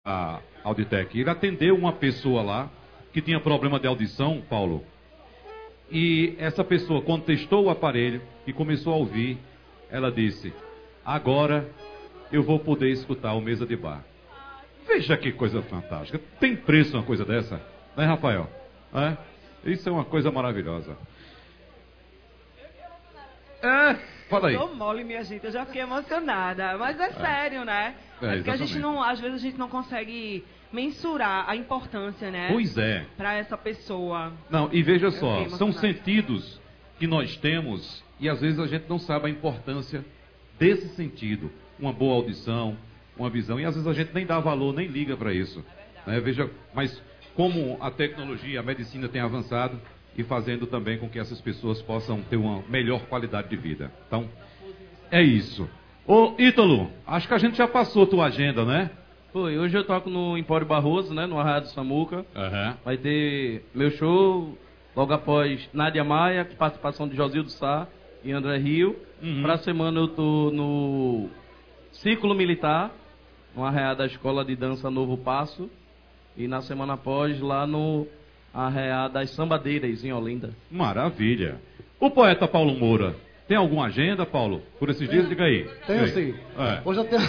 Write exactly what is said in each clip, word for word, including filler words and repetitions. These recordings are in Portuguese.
a Auditec. Ele atendeu uma pessoa lá que tinha problema de audição, Paulo. E essa pessoa, quando testou o aparelho e começou a ouvir, ela disse: agora eu vou poder escutar o Mesa de Bar. Veja que coisa fantástica. Tem preço uma coisa dessa, né, Rafael? É? Isso é uma coisa maravilhosa. É, fala aí. Eu tô mole, minha gente, eu já fiquei emocionada. Mas é, é. sério, né? É, é porque a gente não, às vezes a gente não consegue mensurar a importância, né? Pois é. Para essa pessoa. Não, e veja só, são sentidos que nós temos e às vezes a gente não sabe a importância desse sentido. Uma boa audição, uma visão, e às vezes a gente nem dá valor, nem liga para isso. Né? Veja, mas como a tecnologia, a medicina tem avançado e fazendo também com que essas pessoas possam ter uma melhor qualidade de vida. Então, é isso. Ô, Ítalo, acho que a gente já passou a tua agenda, né? Foi, hoje eu toco no Empório Barroso, né, no Rádio Samuca. Uhum. Vai ter meu show, logo após Nádia Maia, com participação de Josildo Sá e André Rio. Uhum. Pra semana eu tô no Círculo Militar, no Arraiá da Escola de Dança Novo Passo. E na semana após, lá no Arraiá das Sambadeiras, em Olinda. Maravilha. O poeta Paulo Moura, tem alguma agenda, Paulo, por esses dias? Diga aí. Tenho sim. É. Hoje eu tenho...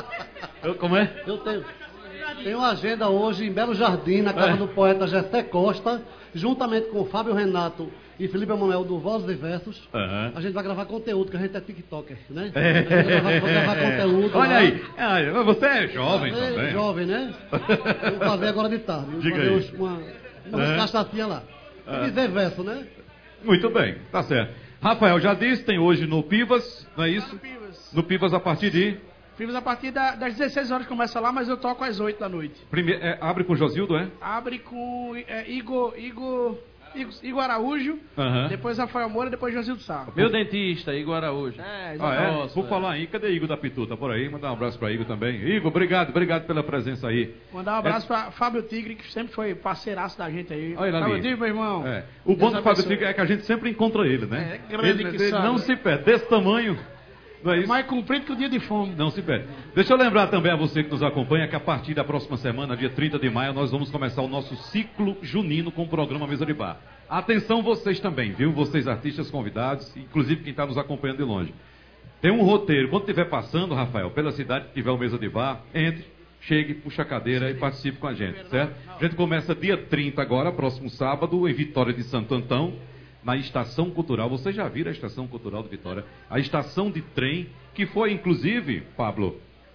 eu, como é? Eu tenho... Tenho uma agenda hoje em Belo Jardim, na casa é. do poeta Gessé Costa, juntamente com Fábio Renato e Felipe Emanuel do Vozes e Versos. Uhum. A gente vai gravar conteúdo, que a gente é tiktoker, né? É. A gente vai gravar, vai gravar conteúdo. Olha lá. aí, ah, você é jovem é, também. Jovem, né? Vou fazer agora de tarde. Vou Diga fazer aí. uma, uma é. cachaçinha lá. E dizer verso, né? Muito bem, tá certo. Rafael, já disse, tem hoje no Pivas, não é isso? No Pivas. No Pivas a partir de... Pivas a partir da, das dezesseis horas começa lá, mas eu toco às oito da noite. Primeiro, é, abre com Josildo, é? Abre com é, Igor, Igor, Igor, Igor Araújo, uhum. depois Rafael Moura, depois Josildo Sá. Meu dentista, Igor Araújo. É, ah, é? Nossa, Vou é. falar aí, cadê Igor da Pituta? Por aí, mandar um abraço para Igor também. Igor, obrigado, obrigado pela presença aí. Mandar um abraço é... para Fábio Tigre, que sempre foi parceiraço da gente aí. Olha Fábio ali. Tigre, meu irmão. É. O bom do Fábio Tigre é que a gente sempre encontra ele, né? É, grande ele, que ele sabe. Não se perde, desse tamanho. Não é isso? Mais comprido que o dia de fome. Não se perde. Deixa eu lembrar também a você que nos acompanha que a partir da próxima semana, dia trinta de maio, nós vamos começar o nosso ciclo junino com o programa Mesa de Bar. Atenção vocês também, viu? Vocês artistas convidados, inclusive quem está nos acompanhando de longe. Tem um roteiro. Quando estiver passando, Rafael, pela cidade que tiver o Mesa de Bar, entre, chegue, puxa a cadeira e participe com a gente, certo? A gente começa dia trinta agora, próximo sábado, em Vitória de Santo Antão, na Estação Cultural. Vocês já viram a Estação Cultural de Vitória? A estação de trem, que foi, inclusive, Pablo,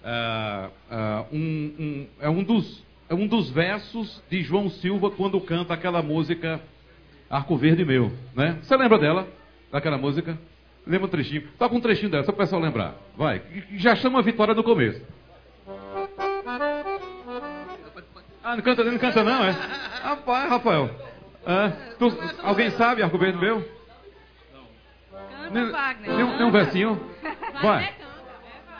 uh, uh, um, um, é, um dos, é um dos versos de João Silva quando canta aquela música Arco Verde Meu, né? Você lembra dela? Daquela música? Lembra um trechinho? Toca um trechinho dela, só para o pessoal lembrar. Vai, já chama a Vitória no começo. Ah, não canta, não canta não, é? Rapaz, Rafael. Ah, tu, alguém sabe Arco Verde Meu? Canta, Wagner. Tem um, tem um versinho? Vai.